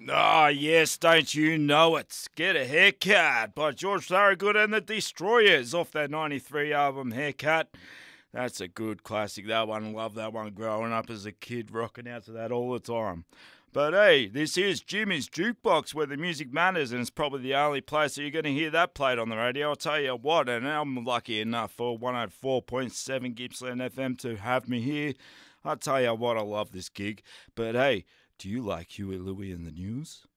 Ah, yes, don't you know it? Get a Haircut by George Thorogood and the Destroyers off their 93 album Haircut. That's a good classic, that one. Love that one growing up as a kid, rocking out to that all the time. But hey, this is Jimmy's Jukebox where the music matters, and it's probably the only place that you're going to hear that played on the radio. I'll tell you what, and I'm lucky enough for 104.7 Gippsland FM to have me here. I'll tell you what, I love this gig. But hey, do you like Huey Louie and the News?